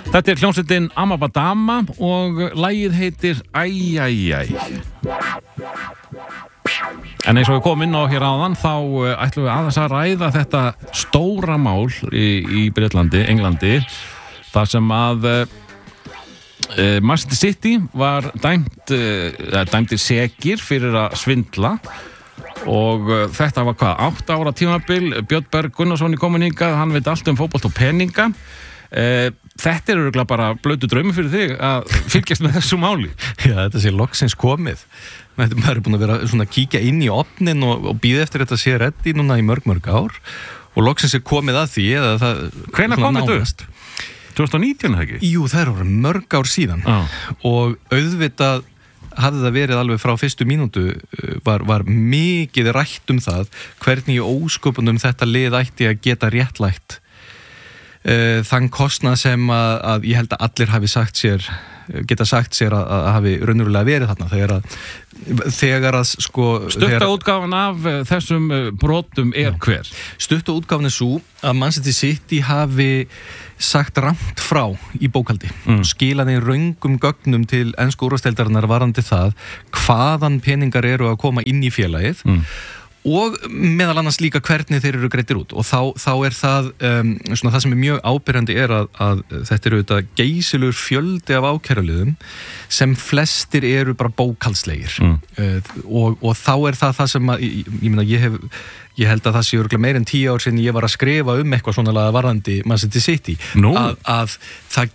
Þetta hljómsveitin Amabadama og lagið heitir Æjæjæj. En eins og við komum inn á hér áðan þá ætlum við aðeins að ræða þetta stóra mál í Bretlandi, Englandi, þar sem að Manchester City var dæmdir sekir fyrir að svindla og þetta var 8 ára tímabil. Björn Berg Gunnarsson í komin hingað, hann veit allt bolt og peninga. Þetta örugglega bara blautur draumur fyrir þig að fylgjast með þessu máli. Já, þetta sé loksins komið. Maður er búin að vera svona að kíkja inn í ofnin og bíða eftir þetta sé reddi núna í mörg ár og loksins er komið að því eða það. Hvenær kom þetta? 2019 eða ekki? Jú, það eru mörg ár síðan og auðvitað hafði það verið alveg frá fyrstu mínútu var mikið rætt það hvernig í ósköpunum þetta lið ætti að geta réttlætt þann kostnað sem að ég held að allir hafi geta sagt sér að hafi raunverulega verið þarna þegar að sko stutta útgáfan af þessum brotum hver? Stutta útgáfan svo að Manchester City hafi sagt rangt frá í bókhaldi og skilaði röngum gögnum til ensku úrvalsdeildarinnar varðandi það hvaðan peningar eru að koma inn í félagið og meðal annars líka hvernig þeir eru greiddir út og þá er það svona það sem er mjög áberandi að þetta eru þetta geysilegur fjöldi af ákæruliðum sem flestir eru bara bókhaldslegir og þá er það sem að ég meina ég held að það sé örugglega meira en 10 ár síðan ég var að skrifa eitthvað svona varðandi Manchester City að það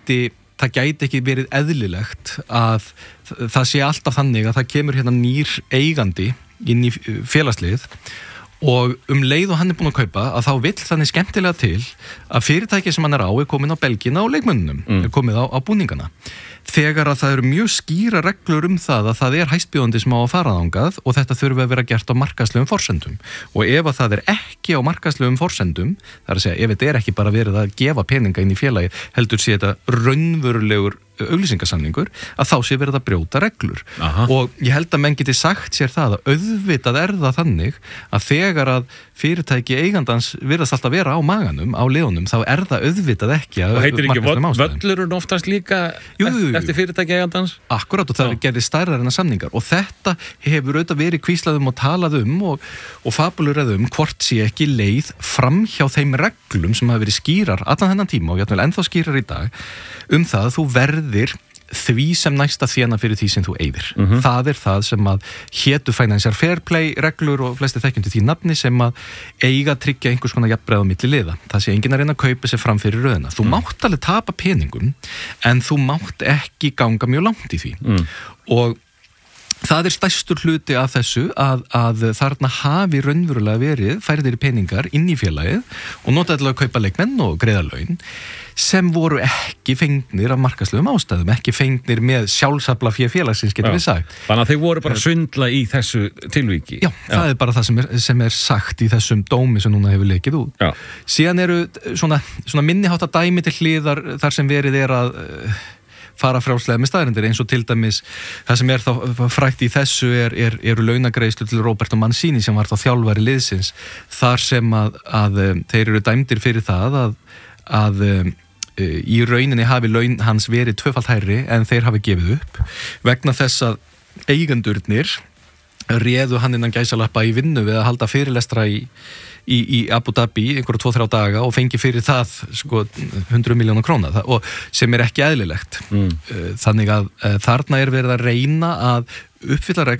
gæti ekki verið eðlilegt að það sé alltaf þannig að það kemur hérna nýr eigandi inn í félagslið og leið og hann er búinn að kaupa að þá vill þannig skemmtilega til að fyrirtæki sem hann er komin á belgina og leikmönnunum er komið á búningana þegar að það eru mjög skýra reglur það að það er hæstbjóðandi sem á að fara þangað og þetta þurfi að vera gert á markaðslegum forsendum og ef að það er ekki á markaðslegum forsendum, það er að segja ef þetta er ekki bara verið að gefa peninga inn í félagi heldur sé þetta raunverulegur auglýsingasamningur að þá sé verið að brjóta reglur og ég held að menn geti sagt sér það að auðvitað er það þannig að þegar að fyrirtæki eigandans virðast alltaf vera á maganum, á liðunum, þá er það auðvitað ekki að og heitir ekki völlurinn oftast líka eftir fyrirtæki eigandans? Akkurat og það gerir stærðar en að samningar og þetta hefur auðvitað verið kvíslað og talað og fabulurað hvort sé ekki leið fram hjá þeim reglum sem hafa verið skýrar allan þennan tíma og jafnvel ennþá skýrar í dag það að þú verðir því sem næsta þéna fyrir því sem þú eyðir. Það er það sem að hétu financial fair play reglur og flesti þekkjandi því nafni sem að eiga að tryggja einhvers konar jafnræði á milli liða. Það sé enginn að reyna að kaupa sér fram fyrir röðina. Þú mátt alveg tapa peningum en þú mátt ekki ganga mjög langt í því. Og það er stærstur hluti af þessu að þarna hafi raunverulega verið færðir peningar inn í félagið og notað til að kaupa leikmenn og greiða laun sem voru ekki fengnir af markaðslegum ástæðum, ekki fengnir með sjálfsafla félagsins, getum við sagt. Þannig að þeir voru bara svindla í þessu tilviki. Já, það er bara það sem er sagt í þessum dómi sem núna hefur lekið út. Síðan eru svona minnihátta dæmi til hliðar þar sem verið að fara frjálslega með staðreyndir eins og til dæmis það sem er þá frægt í þessu eru launagreiðslur til Roberto Mancini sem var þá þjálfari liðsins þar sem að þeir eru dæmdir fyrir það að í rauninni hafi laun hans verið tvöfalt hærri en þeir hafi gefið upp vegna þess að eigendurnir réðu hann innan gæsalappa í vinnu við að halda fyrirlestra í Abu Dhabi einhverja 2-3 daga og fengi fyrir það sko 100 milljóna króna og sem er ekki eðlilegt þannig að þarna er verið að reyna að uppfylla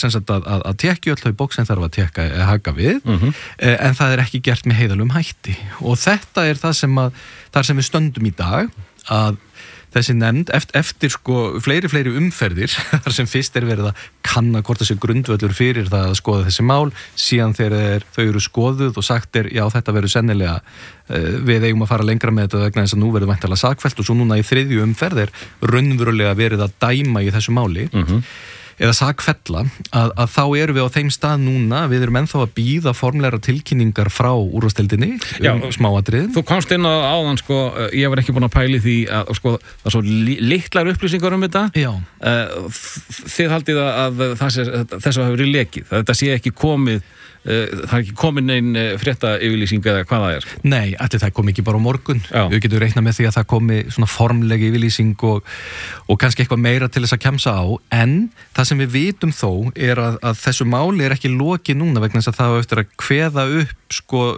að tekja öll þau bóks sem þarf að haka við en það er ekki gert með heiðalum hætti og þetta er það sem við stöndum í dag að þessi nefnd eftir sko fleiri umferðir þar sem fyrst er verið að kanna hvort þessi grundvöllur fyrir það að skoða þessi mál síðan þegar þau eru skoðuð og sagt já þetta verður sennilega við eigum að fara lengra með þetta vegna þess að nú verður væntanlega sakfellt og svo núna í 3. umferð er raunverulega verið að dæma í þessu máli eða sakfella að þá erum við á þeim stað núna við erum ennþá að bíða formlegra tilkynningar frá úrvalsdeildinni smáatriðin. Þú komst inn á áðan sko, ég var ekki búin að pæli því að sko, það er svo litlar upplýsingar þetta þið haldið að þessu hafi verið lekið, að þetta sé ekki komið það er ekki komin einn frétta yfirlýsing eða hvað það er? Nei, allir það kom ekki bara á morgun. Við getum reiknað með því að það komi svona formleg yfirlýsing og kannski eitthvað meira til þess að kemsa á, en það sem við vitum þó er að þessu máli er ekki lokið núna vegna þess að það á eftir að kveða upp sko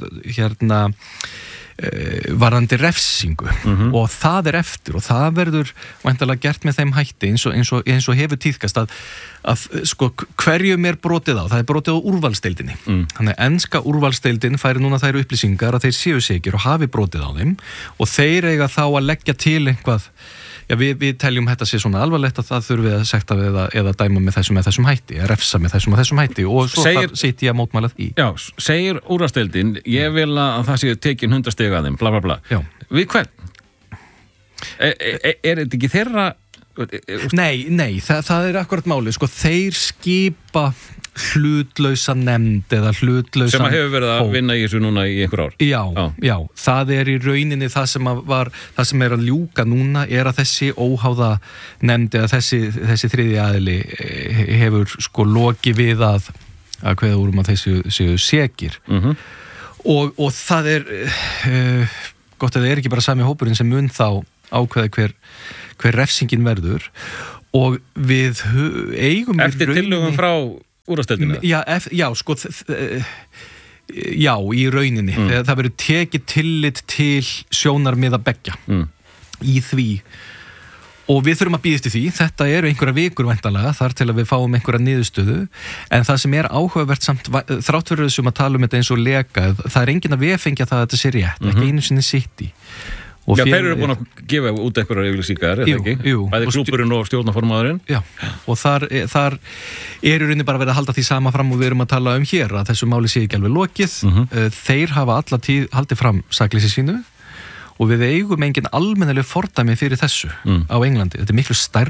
varðandi refsingu og það eftir og það verður væntanlega gert með þeim hætti eins og hefur tíðkast að sko hverjum er brotið á, það er brotið á úrvalsdeildinni þannig að enska úrvalsdeildin færi núna þær upplýsingar að þeir séu sekir og hafi brotið á þeim og þeir eiga þá að leggja til einhvað. Já, við teljum þetta sé svona alvarlegt að það þurfum við að sekta eða dæma með þessum hætti, að refsa með þessum hætti og svo þar sitt ég að mótmæla því. Já, segir úrvalsdeildin, ég vil að það sé tekin 100 stig að þeim, bla bla bla. Já. Við hvern? Er þetta ekki þeirra? Nei, það er akkurat máli, sko, þeir skipa hlutlausa nefnd eða hlutlausa sem að hefur verið að vinna í þessu núna í einhver ár. Já, það er í rauninni það sem er að ljúka núna er að þessi óháða nefnd eða þessi þriðji aðili hefur sko lokið við að kveða úr að þessi séu sekir og það er gott að það er ekki bara sami hópurinn sem mun þá ákveða hver refsingin verður og við eigum eftir tillögum frá úrvalsdeildina? Já, sko já, í rauninni það verður tekið tillit til sjónarmiða beggja í því og við þurfum að bíða eftir því, þetta eru einhverja vikur væntanlega þar til að við fáum einhverja niðurstöðu en það sem er áhugavert samt þrátt fyrir þessum að tala um þetta eins og leka það er enginn að vefengja það að þetta sé rétt ekki einu sinni sitt í Já, þeir eru búin að gefa út einhverjar yfirlýsingar, er það ekki? Jú. Bæði klúbburinn og stjórnarformaðurinn. Já, og þar er í rauninni bara verið að halda því sama fram og við erum að tala um hér, að þessu máli sé ekki alveg lokið. Þeir hafa alla tíð haldið fram sakleysi sínu og við eigum engin almennileg fordæmi fyrir þessu á Englandi. Þetta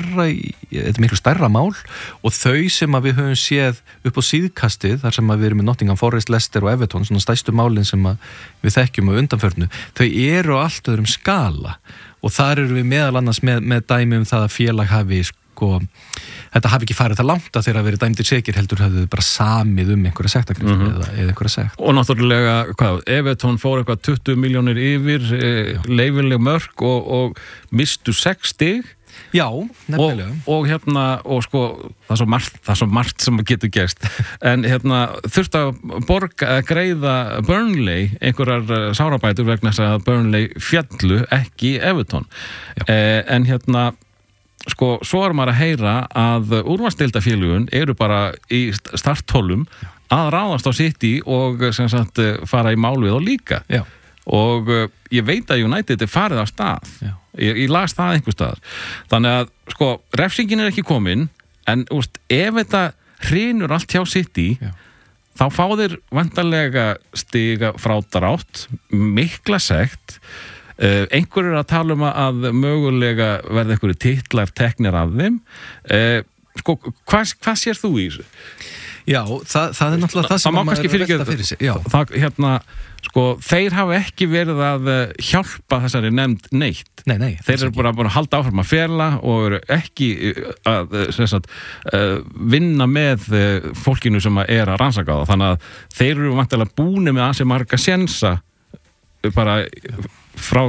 er miklu stærra mál og þau sem að við höfum séð upp á síðkastið, þar sem að við erum með Nottingham Forest, Leicester og Everton, svona stærstu málin sem að við þekkjum á undanförnu, þau eru á allt öðrum skala og þar eru við meðal annars með dæmi um það að félag hafi þetta hafi ekki farið það langt að þeirra verið dæmdir sekir heldur hafðu bara samið einhverja sektargreiðslu eða einhverja sekt. Og náttúrulega, Everton fór eitthvað 20 milljónir yfir leyfileg mörk og mistu 6 stig. Já, nefnilega. Og sko, það er svo margt sem getur gerst. En þurfti að greiða Burnley einhverjar sárabætur vegna þess að Burnley fjallu ekki Everton. En sko, svo er maður að heyra að úrvalsdeildarfélögin eru bara í starthólum að ráðast á City og sem sagt fara í mál við og líka. Já. Og ég veit að United er farið af stað. Ég las það einhver staðar. Þannig að, sko, refsingin er ekki komin en ef þetta hrynur allt hjá City þá fá þeir vantarlega stiga frádrátt, mikla sekt. Einhver að tala um að mögulega verða einhverju titlar teknir af þeim. Sko, hvað sér þú í þessu? Já, það er náttúrulega það sem maður er að velta fyrir sig. Það, sko, þeir hafa ekki verið að hjálpa þessari nefnd neitt. Nei. Þeir eru bara búin að halda áfram að fela og eru ekki að vinna með fólkinu sem er að rannsaka það. Þannig að þeir eru vantilega búin með ansi marga sénsa bara frá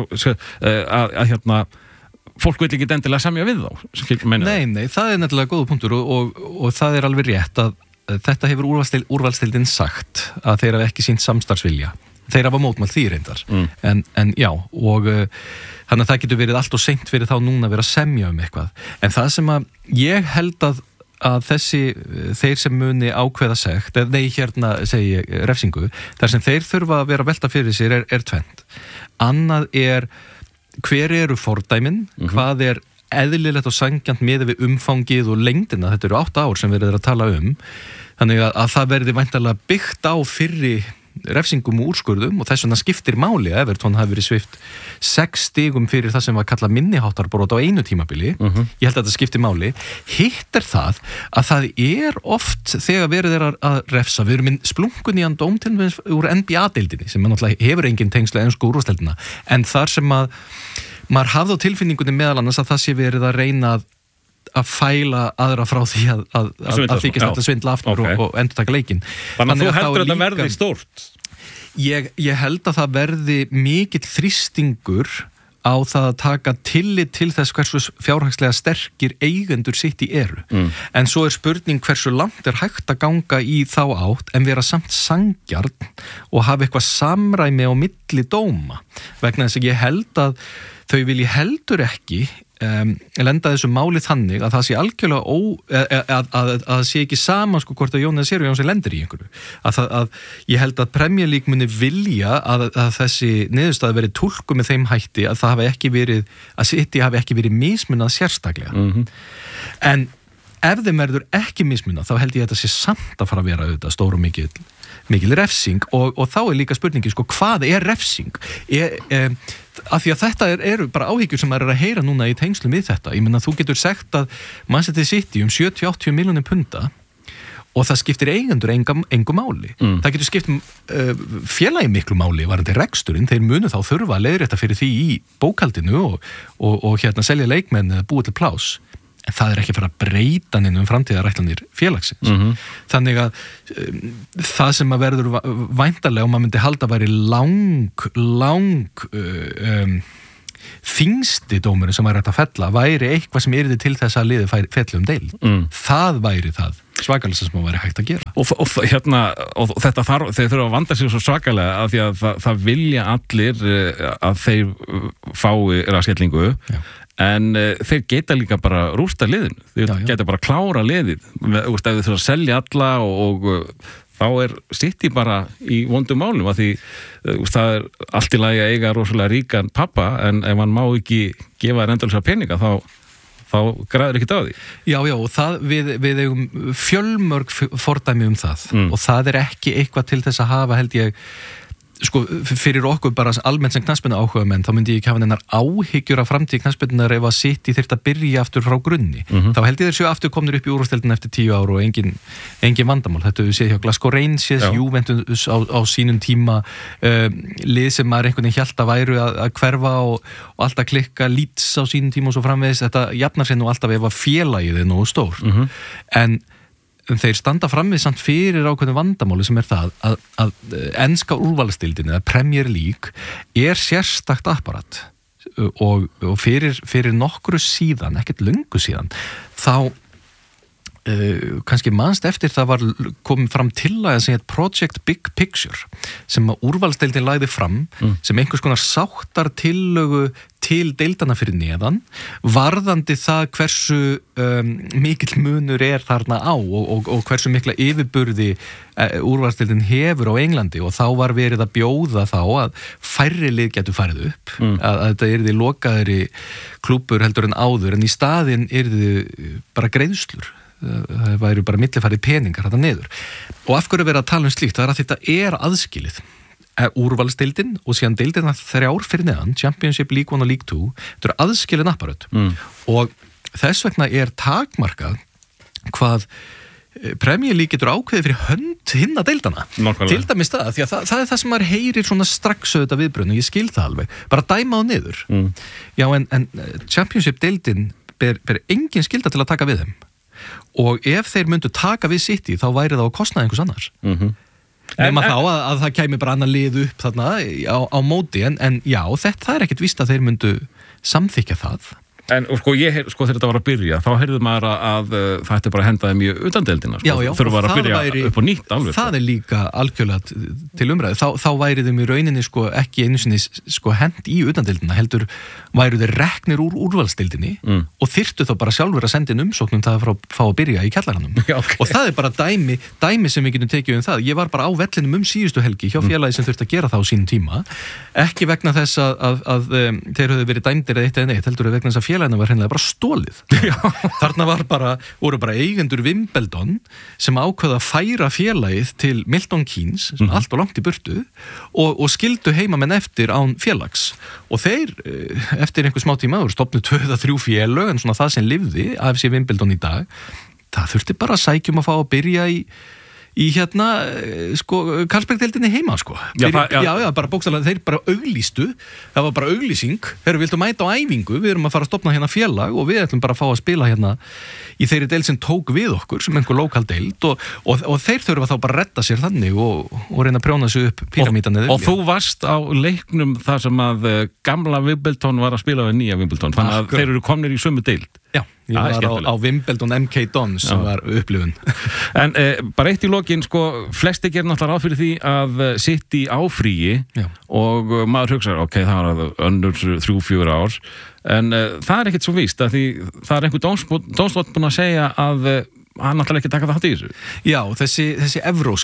að fólk vil ekki endilega semja við þá. Nei, það er nefnilega góða punktur og það er alveg rétt að þetta hefur úrvalsdeildin sagt að þeir hafa ekki sýnt samstarfsvilja. Þeir hafa mótmælt því reyndar. En já, og þannig að það getur verið allt og seint fyrir þá núna að vera að semja um eitthvað. En það sem að ég held að þeir sem muni ákveða sekt, segi ég, refsingu, þar sem þeir þurfa að vera að velta fyrir sér er tvennt. Annað er hver eru fordæmin, hvað er eðlilegt og sanngjarnt miðað við umfangið og lengdina, þetta eru 8 ár sem við erum að tala um, þannig að það verði væntanlega byggt á fyrri refsingum og úrskurðum og þess vegna skiptir máli að Everton hafi verið svipt 6 stigum fyrir það sem var kallað minniháttarbrot á einu tímabili. Ég held að þetta skiptir máli. Hitt er það að það er oft þegar verið að refsa, við erum splungun í dóm til úr NBA-deildinni sem náttúrulega hefur engin tengsla ensku úrvalsdeildina, en þar sem að maður hafði á tilfinningunni meðal annars að það sé verið að reyna að fæla aðra frá því að þykist þetta svindla aftur og endurtaka leikinn. Þannig að þú heldur að þetta verði stórt? Ég held að það verði mikill þrýstingur á það að taka tillit til þess hversu fjárhagslega sterkir eigendur City eru. En svo spurning hversu langt hægt að ganga í þá átt en vera samt sanngjarn og hafa eitthvað samræmi á milli dóma. Vegna þess að ég held að þau vilji heldur ekki lenda þessu máli þannig að það sé algjörlega að það sé ekki saman sko hvort að Jón eða Sigurjóns lendir í einhverju. Að ég held að Premier League muni vilja að þessi niðurstaða verið túlkuð með þeim hætti að það hafi ekki verið, að City hafi ekki verið mismunað sérstaklega. En ef þeim verður ekki mismunað þá held ég að þetta sé samt að fara að vera auðvitað stór og mikil refsing og þá líka spurningi sko hvað refsing? Af því að þetta eru bara áhyggjur sem maður að heyra núna í tengslum við þetta. Ég meina þú getur sagt að Manchester City 70-80 milljónir punda og það skiptir eigendur engu máli. Það getur skipt félagi miklu máli varandi reksturinn, þeir munu þá þurfa að leiðrétta fyrir því í bókhaldinu og selja leikmenn eða búa til pláss. En það ekki að fara að breyta neinum framtíðarætlanir félagsins. Þannig að það sem að verður væntanlega og maður myndi halda væri lang þyngsti dómurinn sem væri hægt að fella væri eitthvað sem yrði til þess að liðið felli deild. Það væri það svakalega sem væri hægt að gera. Og þetta þarf, þeir þurfa að vanda sig svo svakalega af því að það vilja allir að þeir fái raskellingu. En þeir geta líka bara rústa liðinu. Þeir geta bara klára liðið. Ef þeir þurfa að selja alla og þá City bara í vondum málum af því það allt í lagi að eiga rosalega ríkan pappa en ef hann má ekki gefa þér endalausar peninga þá græður ekkert á því. Já, og við eigum fjölmörg fordæmi það og það ekki eitthvað til þess að hafa held ég sko, fyrir okkur bara almennt sem knattspyrnu áhugamenn, þá myndi ég ekki hafa neinar áhyggjur af framtíð knattspyrnunar ef að City þyrfti að byrja aftur frá grunni. Þá held ég þeir séu aftur komnir upp í úrvalsdeildina eftir 10 ár og engin vandamál. Þetta við séð hjá Glasgow Rangers, Juventus á sínum tíma, lið sem maður einhvern veginn hélt að væru að hverfa og alltaf klikka, Leeds á sínum tíma og svo framvegis. Þetta jafnar sig nú alltaf ef að félagið nógu stórt. En þeir standa framvið samt fyrir ákveðnu vandamáli sem það að enska úrvalsdeildin eða Premier League sérstakt apparat og fyrir nokkru síðan, ekkert löngu síðan, þá kannski manst eftir það var komið fram tillaga sem heit Project Big Picture sem að úrvalsdeildin lagði fram sem einhvers konar sáttartillögu til deildana fyrir neðan varðandi það hversu mikill munur þarna á og hversu mikla yfirburði úrvalsdeildin hefur á Englandi og þá var verið að bjóða þá að færri lið getur farið upp að þetta yrði lokaðri klúbbur heldur en áður en í staðinn yrði bara greiðslur. Það væri bara millifærið peningar þetta niður og af hverju verið að tala slíkt það að þetta aðskilið úrvalsdeildin og síðan deildina 3 fyrir neðan Championship, League 1 og League 2 þetta aðskilin apparat og þess vegna takmarkað hvað Premier League getur ákveðið fyrir hönd hinna deildana til dæmis það, því að það það sem maður heyrir svona strax auðvitað viðbröðn og ég skil það alveg, bara dæma á niður já en Championship deildin ber engin skylda til að taka við þeim og ef þeir myndu taka við City þá væri það á kostnað einhvers annars nema þá að það kæmi bara annað lið upp þarna á móti en já, það ekkert víst að þeir myndu samþykja það En sko, þegar þetta var að byrja, þá heyrði maður að það ætti bara að henda þeim í utandeildina. Já, þurfa að byrja upp á nýtt alveg. Það líka algjörlega til umræðu. Þá væri þeim í rauninni ekki einu sinni hent í utandeildina, heldur væru þeir reknir úr úrvalsdeildinni og þyrftu þá bara sjálfur að senda inn umsóknum það að fá að byrja í kjallaranum. Okay. Og það bara dæmi sem við getum tekið það. Ég var bara á vellinum síðustu helgi hjá félagi sem þurfti að gera það á sínum tíma. Ekki vegna þess að þeir höfðu verið dæmdir eitt eða neitt, heldur vegna þess að félaginu var hreinlega bara stólið. Þarna voru bara eigendur Wimbledon sem ákveða að færa félagið til Milton Keynes, sem allt og langt í burtu, og skildu heimamenn eftir án félags. Og þeir, eftir einhver smá tíma, voru stofnuð 2-3 félög, en svona það sem lifði AFC Wimbledon í dag, það þurfti bara að sækjum að fá að byrja í Karlsberg-deildinni heima, sko. Bara bókstaflega, þeir bara auglýstu, það var bara auglýsing, þeir vildu mæta á æfingu, við erum að fara að stofna hérna félag og við ætlum bara að fá að spila hérna í þeirri deild sem tók við okkur, sem einhver lokal deild og þeir þurfa þá bara að redda sér þannig og reyna að prjóna sig upp píramítan og þú varst á leiknum þar sem að gamla Wimbledon var að spila við nýja Wimbledon, þannig að þeir eru komnir í sömu deild. Já, ég var á Wimbledon MK Dons sem var upplifun. En bara eitt í lokin, sko, flesti gerir náttúrulega ráð fyrir því að City áfríi og maður hugsaður, ok, það var önnur 3-4 ár, en það er ekkert svo víst, að því það er einhver dómstótt búin að segja að hann náttúrulega ekki taka það í þessu. Já, þessi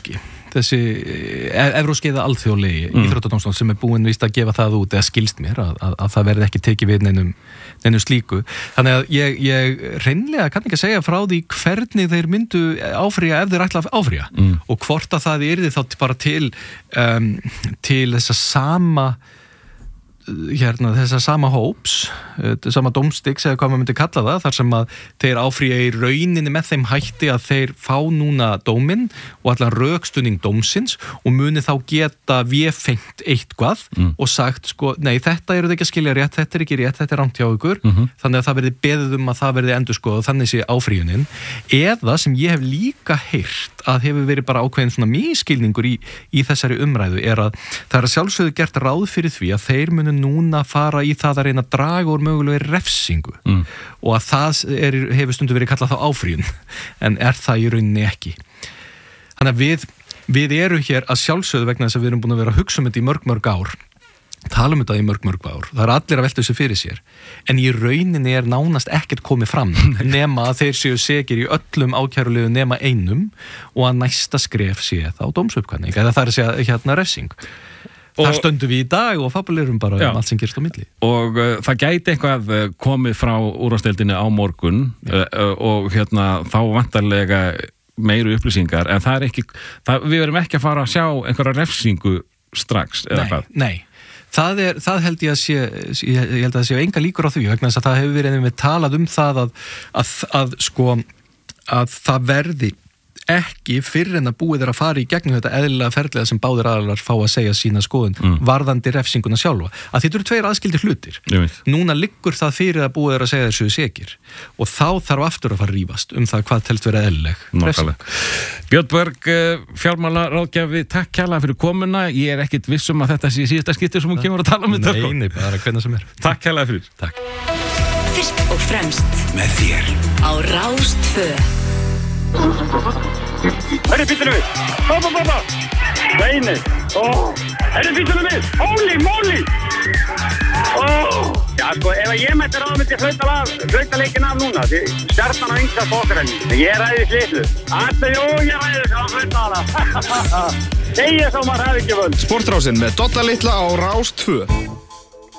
evróski eða alþjóðlegi íþróttadómstól sem er búinn víst að gefa það út, eða skilst mér að það verði ekki tekið við neinum slíku. Þannig að ég hreinlega kann ekki að segja frá því hvernig þeir myndu áfrýja ef þeir ætla að áfrýja og hvort að það yrði þá bara til þessa sama hóps, sama dómstigs eða hvað maður myndi kalla það, þar sem að þeir áfrýja í rauninni með þeim hætti að þeir fá núna dóminn og allan rökstuðning dómsins og muni þá geta véfengt eitthvað og sagt, sko, nei, þetta eru þið ekki að skilja rétt, þetta er ekki rétt, þetta er rangt hjá ykkur, þannig að það verði beðið að það verði endurskoðað, þannig sé áfrýjunin, eða sem ég hef líka heyrt að hefur verið bara ákveðin svona mískilningur í þessari umræðu er að það er að sjálfsögðu gert ráð fyrir því að þeir munu núna fara í það að reyna að draga úr mögulega refsingu og að það hefur stundu verið kallað þá áfrýjun en er það í rauninni ekki. Þannig að við eru hér að sjálfsögðu vegna þess að við erum búin að vera að hugsa þetta í mörg ár, tala þetta í mörg ár, það er allir að velta þessu fyrir sér en í rauninni er nánast ekkert komið fram nema að þeir séu segir í öllum ákærulegu nema einum og að næsta skref sé þá dómsuppkvæðning eða það er að segja refsing. Þar stöndum við í dag og fabulerum bara allt sem gerst á milli. Og það gæti eitthvað komið frá úrvalsdeildinni á morgun og þá vantarlega meiri upplýsingar en það er ekki, við verum ekki að fara að sjá einhverja refsingu strax eða hvað? Nei. Það held ég að það séu enga líkur á því vegna þess að það hefur verið með talað það að það verði ekki fyrir en að búið að fara í gegnum þetta eðlilega ferðlega sem báðir aðilar fá að segja sína skoðun varðandi refsinguna sjálfa. Að þetta eru tveir aðskildir hlutir. Núna liggur það fyrir að búið að segja þessu segir og þá þarf aftur að fara að rífast það hvað telst vera eðlileg refsing. Björn Berg, fjármálaráðgjafi, takk kærlega fyrir komuna. Ég er ekkit viss að þetta sé síðasta skipti sem hún kemur að tala þetta. Nei, bara hvernig sem er. Takk kærlega fyrir. Takk. Fyrst og fremst með þér á Rás 2. Herri, býttu við! Pappa! Veini! Herri, býttu við! Holy moly! Já, sko, ef ég mætti ráða myndi flauta leikinn af núna því stjarnan á yngsta fókrenni ég ræði slitlu ég ræði svo að flauta hana segja svo maður hafi ekki völd Sportrásin með Dodda litla á Rás 2